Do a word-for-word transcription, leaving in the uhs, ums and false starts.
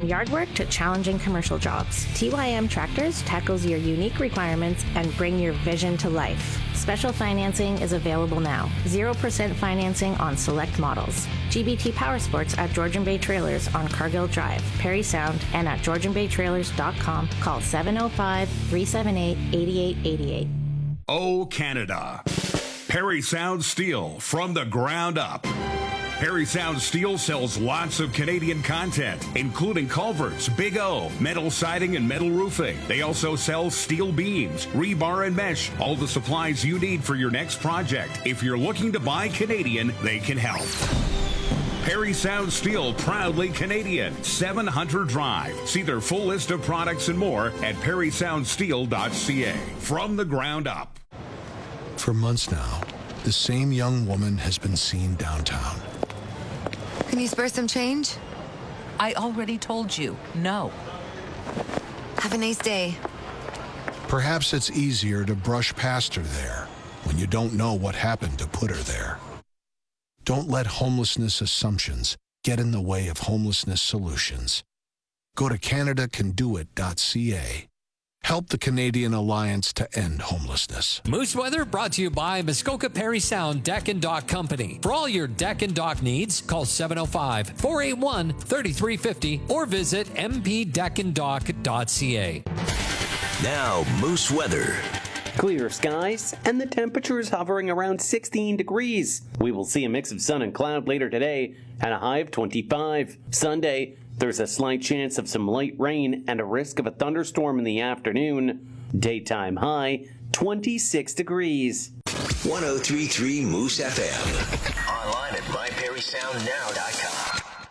yard work to challenging commercial jobs, T Y M Tractors tackles your unique requirements and bring your vision to life. Special financing is available now. zero percent financing on select models. G B T Power Sports at Georgian Bay Trailers on Cargill Drive, Perry Sound, and at georgian bay trailers dot com. Call seven oh five, three seven eight, eight eight eight eight. Oh, Canada. Perry Sound Steel from the ground up. Perry Sound Steel sells lots of Canadian content, including culverts, Big O, metal siding, and metal roofing. They also sell steel beams, rebar, and mesh, all the supplies you need for your next project. If you're looking to buy Canadian, they can help. Perry Sound Steel, proudly Canadian, seven Hunter Drive. See their full list of products and more at perry sound steel dot c a. From the ground up. For months now, the same young woman has been seen downtown. Can you spare some change? I already told you, no. Have a nice day. Perhaps it's easier to brush past her there when you don't know what happened to put her there. Don't let homelessness assumptions get in the way of homelessness solutions. Go to canada can do it dot c a. Help the Canadian Alliance to end homelessness. Moose Weather brought to you by Muskoka Perry Sound Deck and Dock Company. For all your deck and dock needs, call seven oh five, four eight one, three three five oh or visit m p deck and dock dot c a. Now, Moose Weather. Clear skies, and the temperature is hovering around sixteen degrees. We will see a mix of sun and cloud later today, and a high of twenty-five. Sunday, there's a slight chance of some light rain and a risk of a thunderstorm in the afternoon. Daytime high, twenty-six degrees. one oh three point three Moose F M. Online at my perry sound now dot com.